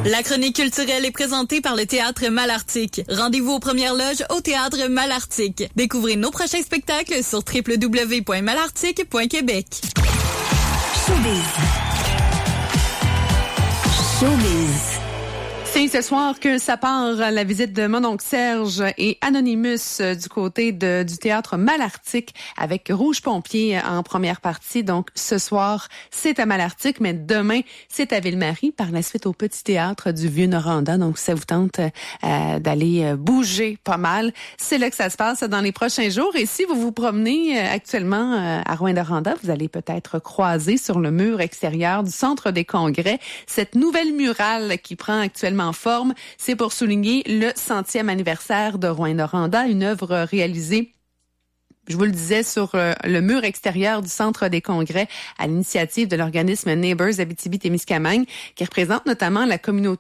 La chronique culturelle est présentée par le Théâtre Malartic. Rendez-vous aux premières loges au Théâtre Malartic. Découvrez nos prochains spectacles sur www.malartic.québec. Showbiz. C'est ce soir que ça part la visite de mon oncle Serge et Anonymous du côté du théâtre Malartic avec Rouge Pompier en première partie. Donc ce soir, c'est à Malartic, mais demain, c'est à Ville-Marie. Par la suite, au Petit Théâtre du Vieux-Noranda. Donc ça vous tente d'aller bouger pas mal. C'est là que ça se passe dans les prochains jours. Et si vous vous promenez actuellement à Rouyn-Noranda, vous allez peut-être croiser sur le mur extérieur du Centre des Congrès cette nouvelle murale qui prend actuellement forme. C'est pour souligner le 100e anniversaire de Rouyn-Noranda, une œuvre réalisée, je vous le disais, sur le mur extérieur du Centre des Congrès à l'initiative de l'organisme Neighbours Abitibi-Témiscamingue, qui représente notamment la communauté